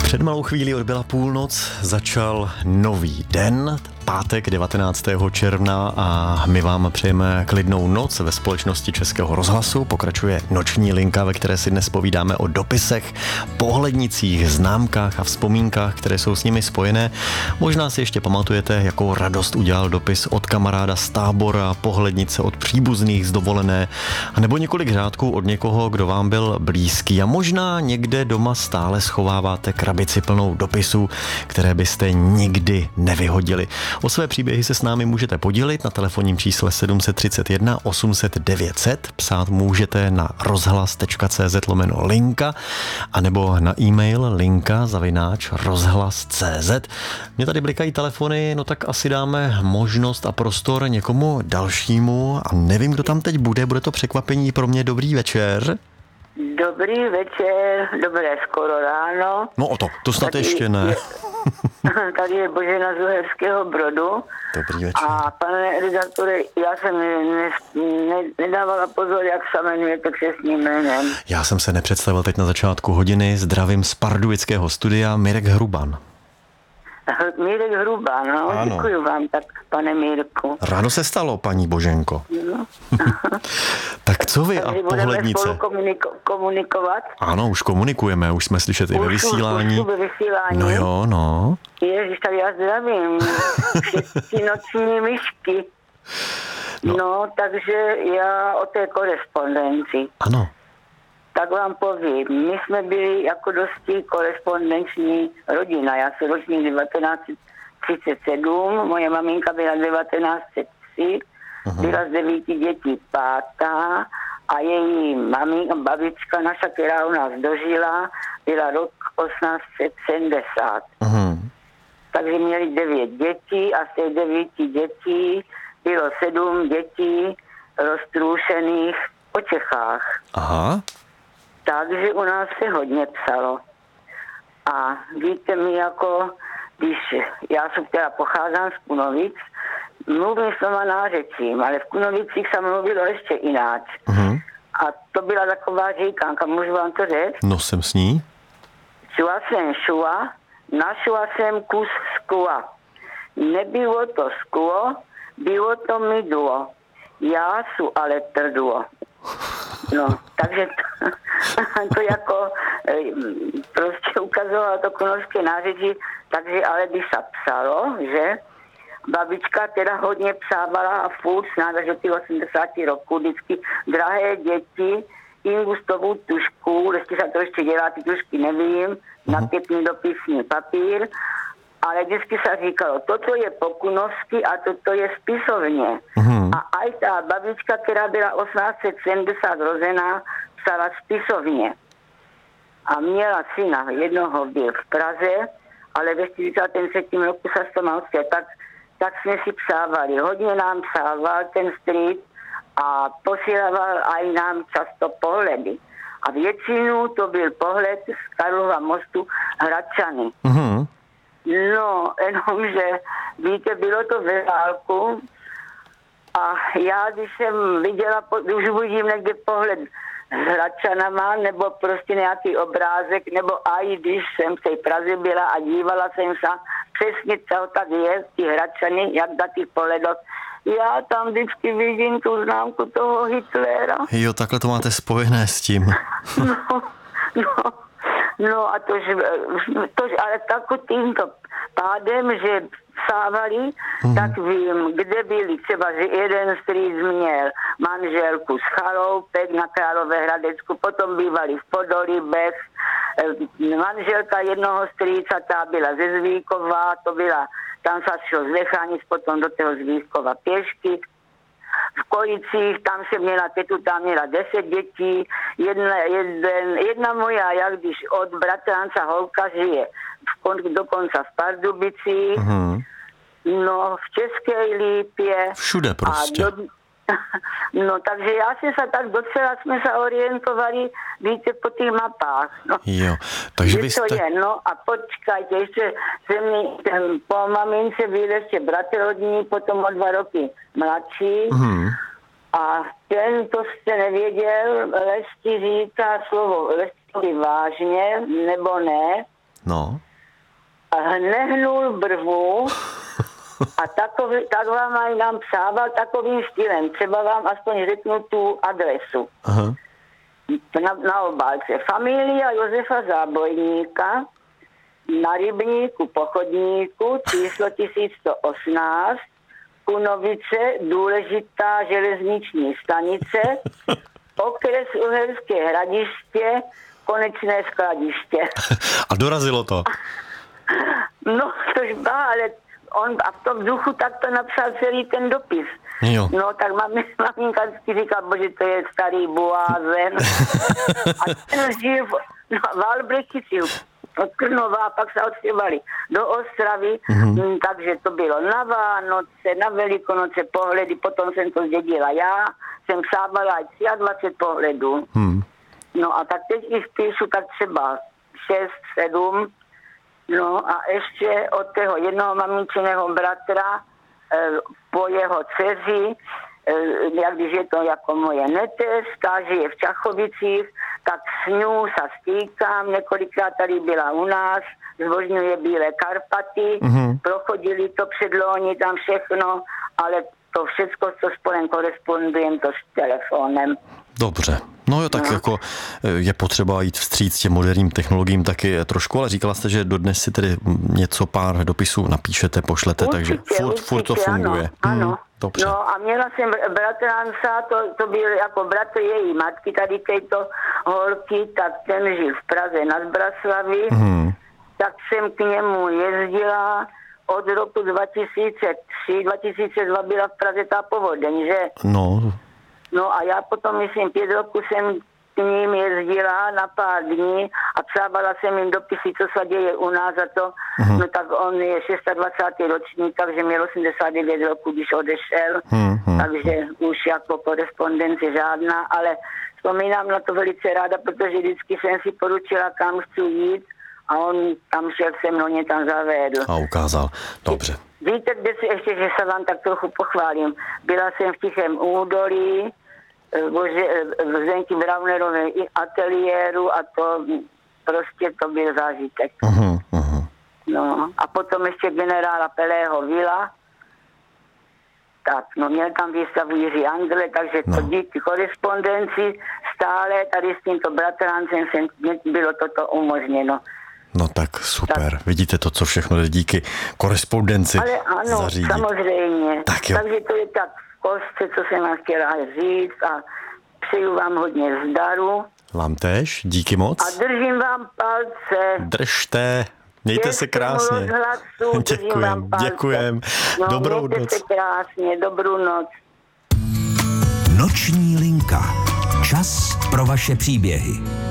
Před malou chvílí odbyla půlnoc, začal nový den, pátek 19. června a my vám přejeme klidnou noc ve společnosti Českého rozhlasu. Pokračuje noční linka, ve které si dnes povídáme o dopisech, pohlednicích, známkách a vzpomínkách, které jsou s nimi spojené. Možná si ještě pamatujete, jakou radost udělal dopis od kamaráda z tábora, pohlednice od příbuzných z dovolené, anebo několik řádků od někoho, kdo vám byl blízký. A možná někde doma stále schováváte krabici plnou dopisů, které byste nikdy nevyhodili. O své příběhy se s námi můžete podělit na telefonním čísle 731 800 900, psát můžete na rozhlas.cz/linka anebo na e-mail linka@rozhlas.cz. Mně tady blikají telefony, no tak asi dáme možnost a prostor někomu dalšímu a nevím, kdo tam teď bude to překvapení pro mě. Dobrý večer. Dobrý večer, dobré skoro ráno. No to snad tady ještě ne. Tady je Božena z Uherského Brodu. Dobrý večer. A pane redaktore, já jsem nedávala pozor, jak se jmenujete křestním jménem. Já jsem se nepředstavil teď na začátku hodiny. Zdravím z pardubického studia, Mirek Hruban. Mirek Hruban, no. Ano. Děkuji vám tak, pane Mirku. Ráno se stalo, paní Boženko. No. Tak co vy a pohlednice? Budeme spolu komunikovat? Ano, už komunikujeme, už jsme slyšet i ve vysílání. Už ve vysílání. No jo, no. Ježiš, tak já zdravím. Všetci noční myšky. No, takže já o té korespondenci. Ano. Tak vám povím, my jsme byli jako dosti korespondenční rodina. Já jsem ročník 1937, moje maminka byla 1903, byla z 9 dětí pátá a její babička naša, která u nás dožila, byla rok 1870. Takže měli 9 dětí a z těch 9 dětí bylo 7 dětí roztrůšených po Čechách. Aha. Takže u nás se hodně psalo. A víte mi, jako když já jsem teda pocházím z Kunovic, mluvím s doma nářečím, ale v Kunovicích se mluvilo ještě jináč. A to byla taková říkánka, můžu vám to říct? No jsem s ní. Šua jsem šua, našla jsem kus skla. Nebylo to sklo, bylo to mydlo. Já su ale trdlo. No, takže to jako prostě ukazovalo to kunovské nářečí, takže ale by se psalo, že babička teda hodně psávala a furt snad až do těch 80 roků vždycky drahé děti, ingustovou tušku, jestli se to ještě dělá, ty tušky nevím, napětný dopisní papír, ale vždycky se říkalo, toto je po kunovsky a toto je spisovně. A aj ta babička, která byla 1870 rozená, psala spisovně. A měla syna, jednoho byl v Praze, ale ve 43. roku se to mal tak jsme si psávali. Hodně nám psával ten strýc a posílával aj nám často pohledy. A většinou to byl pohled z Karlova mostu Hradčany. No, jenomže, víte, bylo to ve válku a já, když jsem viděla, už budím někde pohled s Hradčanama, nebo prostě nějaký obrázek, nebo aj když jsem v té Praze byla a dívala jsem se přesně, co tak je, ty Hradčany, jak na těch pohledoch, já tam vždycky vidím tu známku toho Hitlera. Jo, takhle to máte spojené s tím. No a ale tímto pádem, že psávali, tak vím, kde byli. Třeba, že jeden strýc měl manželku z Chaloupek na Královéhradecku, potom bývali v Podolíbech. Manželka jednoho strýca, ta byla ze Zvíkova, tam se šlo z Lechanic, potom do toho Zvíkova pěšky. V Kolicích, tam se měla tetu, tam měla 10 dětí, jedna moja, jak když od bratranca holka žije dokonce v Pardubicích, no v České Lípě. Všude prostě. No, takže já jsem se tak docela, jsme se orientovali, víte, po těch mapách. No. Jo, takže vy jste... To je, no a počkajte, ještě po mamince byl ještě bratr rodní, potom o 2 roky mladší. A ten, to jste nevěděl, Lesti říká slovo Lesti vážně, nebo ne. No. Nehnul brvu a tak vám aj nám psával takovým stylem. Třeba vám aspoň řeknu tu adresu. Aha. Na obálce. Familia Josefa Zábojníka na Rybníku Pochodníku číslo 1118 Kunovice, důležitá železniční stanice, okres Uherské Hradiště, konečné skladiště. A dorazilo to? No, tož má, ale on a v tom duchu takto napsal celý ten dopis. Jo. No, tak maminka vždycky říká, bože, to je starý blázen. A ten žil v Albrechici od Krnova, pak se odstěhovali do Ostravy, takže to bylo na Vánoce, na Velikonoce pohledy, potom jsem to zdědila já, jsem psávala 23 pohledů. No a tak teď jich píšu tak třeba 6, 7, no a ještě od toho jednoho maminčiného bratra po jeho dceři, jak když je to jako moje neteřka, žije v Čachovicích, tak s ňou se stýkám, několikrát tady byla u nás, zbožňuje Bílé Karpaty, prochodili to předloni tam všechno, ale to všechno, co spolem korespondujem, to s telefonem. Dobře. No jo, tak jako je potřeba jít vstříc těm moderním technologiím taky trošku, ale říkala jste, že dodnes si tedy něco pár dopisů napíšete, pošlete, určitě, takže furt to funguje. Ano. Dobře. No a měla jsem bratranca, to byl jako bratr její matky, tady této holky, tak ten žil v Praze nad Zbraslaví, tak jsem k němu jezdila od roku 2003, 2002 byla v Praze ta povodeň, že? No a já potom, myslím, 5 roků jsem k ním jezdila na pár dní a psávala jsem jim dopisy, co se děje u nás a to. No tak on je 26. ročník, takže měl 89 roku, když odešel. Takže už jako korespondence žádná, ale vzpomínám na to velice ráda, protože vždycky jsem si poručila, kam chci jít a on tam šel se mnou, mě tam zavedl. A ukázal. Dobře. Víte, kde si ještě, že se vám tak trochu pochválím. Byla jsem v Tichém údolí, v Zdenky Braunerové ateliéru a to prostě to byl zážitek. No a potom ještě generála Pelého Vila. Tak, no měl tam výstavu Jiří Andle, takže to díky korespondenci stále tady s tímto bratrancem bylo toto umožněno. No tak super. Tak. Vidíte to, co všechno jde díky korespondenci. Ale ano, zařídit. Samozřejmě. Tak takže to je tak v kostce, co jsem vám chtěla říct a přeju vám hodně zdaru. Vám též, díky moc. A držím vám palce. Držte, mějte se krásně. Děkujem. No, dobrou mějte noc. se krásně, dobrou noc. Noční linka. Čas pro vaše příběhy.